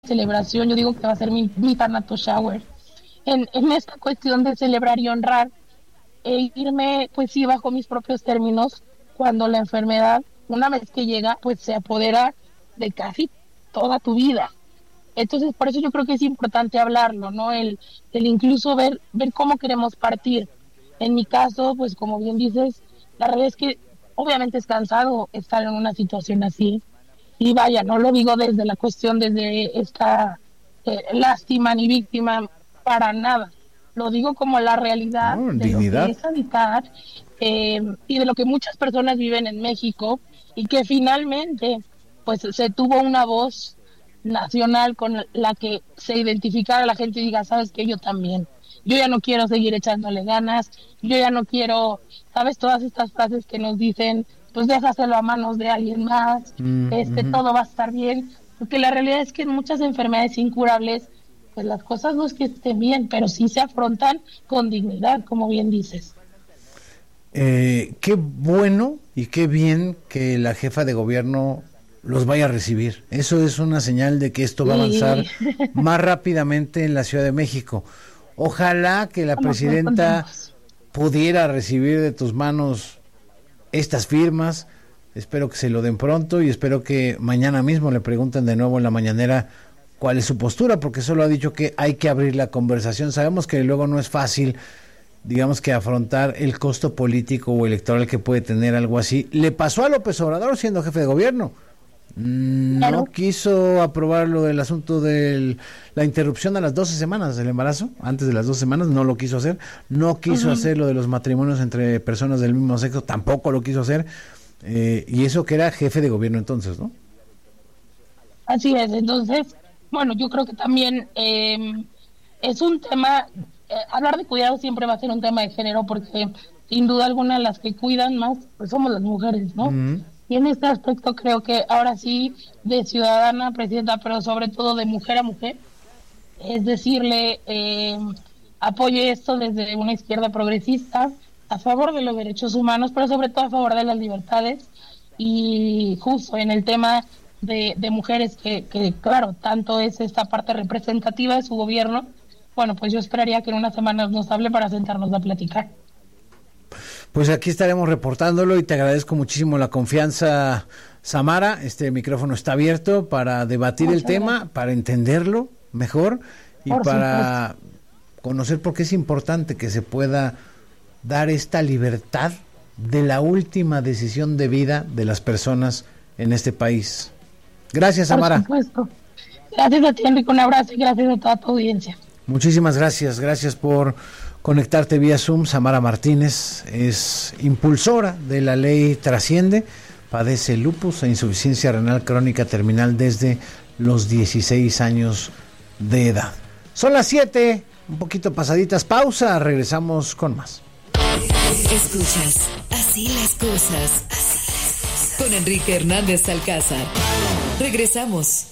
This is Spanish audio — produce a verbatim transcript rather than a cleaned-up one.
celebración, yo digo que va a ser mi, mi Thanatos Shower, en, en esta cuestión de celebrar y honrar, e irme, pues sí, bajo mis propios términos, cuando la enfermedad, una vez que llega, pues se apodera de casi toda tu vida. Entonces, por eso yo creo que es importante hablarlo, ¿no? El, el incluso ver, ver cómo queremos partir. En mi caso, pues como bien dices, la realidad es que obviamente es cansado estar en una situación así. Y vaya, no lo digo desde la cuestión, desde esta eh, lástima ni víctima, para nada. Lo digo como la realidad No, de dignidad. lo que es habitar eh, y de lo que muchas personas viven en México, y que finalmente pues se tuvo una voz nacional con la que se identificara la gente y diga, sabes que yo también, yo ya no quiero seguir echándole ganas, yo ya no quiero, sabes, todas estas frases que nos dicen, pues déjaselo a manos de alguien más, Mm, este ujú. todo va a estar bien, porque la realidad es que en muchas enfermedades incurables, pues las cosas no es que estén bien, pero sí se afrontan con dignidad, como bien dices. Eh, qué bueno y qué bien que la jefa de gobierno los vaya a recibir. Eso es una señal de que esto va a avanzar Y más rápidamente en la Ciudad de México. Ojalá que la estamos muy presidenta contentos. pudiera recibir de tus manos estas firmas. Espero que se lo den pronto y espero que mañana mismo le pregunten de nuevo en la mañanera cuál es su postura, porque solo ha dicho que hay que abrir la conversación. Sabemos que luego no es fácil, digamos, que afrontar el costo político o electoral que puede tener algo así. Le pasó a López Obrador siendo jefe de gobierno. No Claro. quiso aprobar lo del asunto de la interrupción a las doce semanas del embarazo, antes de las doce semanas, no lo quiso hacer. No quiso Ujú. hacer lo de los matrimonios entre personas del mismo sexo, tampoco lo quiso hacer. Eh, y eso que era jefe de gobierno entonces, ¿no? Así es, entonces, bueno, yo creo que también eh, es un tema, eh, hablar de cuidado siempre va a ser un tema de género, porque sin duda alguna las que cuidan más, pues somos las mujeres, ¿no? Mm. Y en este aspecto creo que ahora sí, de ciudadana a presidenta, pero sobre todo de mujer a mujer, es decirle, eh, apoye esto desde una izquierda progresista, a favor de los derechos humanos, pero sobre todo a favor de las libertades, y justo en el tema de, de mujeres, que, que claro, tanto es esta parte representativa de su gobierno, bueno, pues yo esperaría que en unas semanas nos hable para sentarnos a platicar. Pues aquí estaremos reportándolo y te agradezco muchísimo la confianza, Samara. Este micrófono está abierto para debatir el Muchas tema, gracias. para entenderlo mejor y Por supuesto. para conocer por qué es importante que se pueda dar esta libertad de la última decisión de vida de las personas en este país. Gracias, Por Samara. supuesto. Gracias a ti, Enrique, un abrazo, y gracias a toda tu audiencia. Muchísimas gracias, gracias por conectarte vía Zoom. Samara Martínez es impulsora de la ley Trasciende, padece lupus e insuficiencia renal crónica terminal desde los dieciséis años de edad. Son las siete, un poquito pasaditas, pausa, regresamos con más. Escuchas Así las cosas, así las cosas, con Enrique Hernández Alcázar. Regresamos.